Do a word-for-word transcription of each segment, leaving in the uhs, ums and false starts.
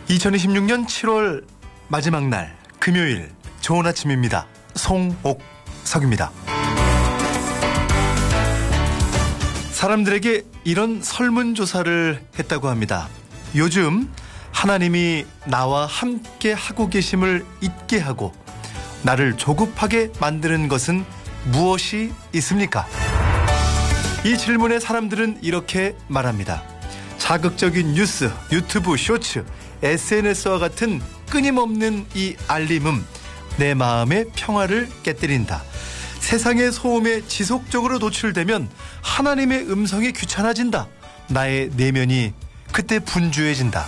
이천이십육 년 칠월 마지막 날 금요일 좋은 아침입니다. 송옥석입니다. 사람들에게 이런 설문조사를 했다고 합니다. 요즘 하나님이 나와 함께 하고 계심을 잊게 하고 나를 조급하게 만드는 것은 무엇이 있습니까? 이 질문에 사람들은 이렇게 말합니다. 자극적인 뉴스, 유튜브 쇼츠, 에스엔에스와 같은 끊임없는 이 알림음 내 마음의 평화를 깨뜨린다. 세상의 소음에 지속적으로 노출되면 하나님의 음성이 귀찮아진다. 나의 내면이 그때 분주해진다.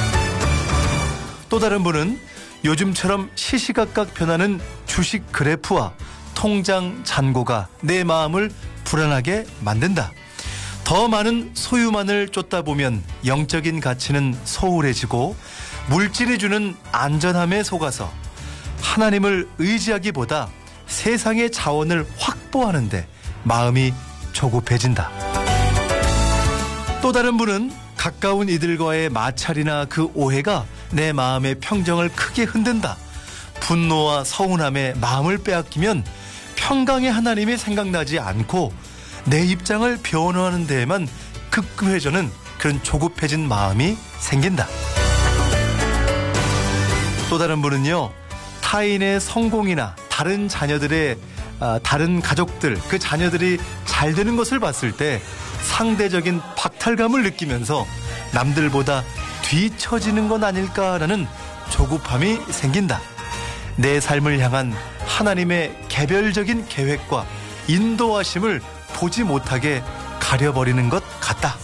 또 다른 분은 요즘처럼 시시각각 변하는 주식 그래프와 통장 잔고가 내 마음을 불안하게 만든다. 더 많은 소유만을 쫓다 보면 영적인 가치는 소홀해지고 물질이 주는 안전함에 속아서 하나님을 의지하기보다 세상의 자원을 확보하는데 마음이 조급해진다. 또 다른 분은 가까운 이들과의 마찰이나 그 오해가 내 마음의 평정을 크게 흔든다. 분노와 서운함에 마음을 빼앗기면 평강의 하나님이 생각나지 않고 내 입장을 변호하는 데에만 급급해지는 그런 조급해진 마음이 생긴다. 또 다른 분은요, 타인의 성공이나 다른 자녀들의 아, 다른 가족들, 그 자녀들이 잘 되는 것을 봤을 때 상대적인 박탈감을 느끼면서 남들보다 뒤처지는 건 아닐까라는 조급함이 생긴다. 내 삶을 향한 하나님의 개별적인 계획과 인도하심을 보지 못하게 가려버리는 것 같다.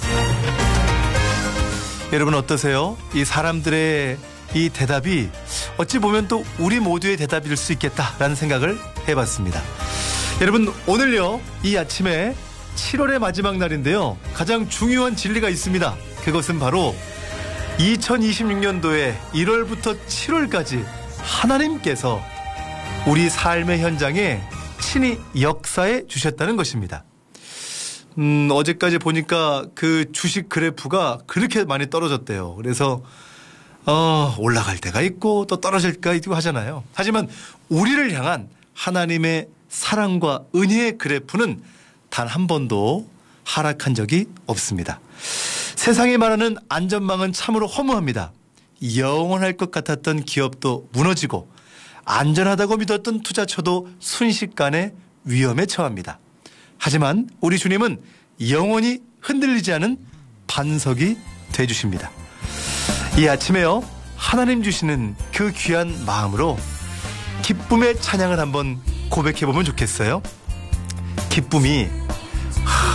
여러분 어떠세요? 이 사람들의 이 대답이 어찌 보면 또 우리 모두의 대답일 수 있겠다라는 생각을 해봤습니다. 여러분 오늘요, 이 아침에 칠월의 마지막 날인데요, 가장 중요한 진리가 있습니다. 그것은 바로 이천이십육 년도에 일월부터 칠월까지 하나님께서 우리 삶의 현장에 친히 역사해 주셨다는 것입니다. 음, 어제까지 보니까 그 주식 그래프가 그렇게 많이 떨어졌대요. 그래서 어, 올라갈 때가 있고 또 떨어질 때가 있고 하잖아요. 하지만 우리를 향한 하나님의 사랑과 은혜의 그래프는 단 한 번도 하락한 적이 없습니다. 세상이 말하는 안전망은 참으로 허무합니다. 영원할 것 같았던 기업도 무너지고 안전하다고 믿었던 투자처도 순식간에 위험에 처합니다. 하지만 우리 주님은 영원히 흔들리지 않은 반석이 되주십니다. 이 아침에요, 하나님 주시는 그 귀한 마음으로 기쁨의 찬양을 한번 고백해보면 좋겠어요. 기쁨이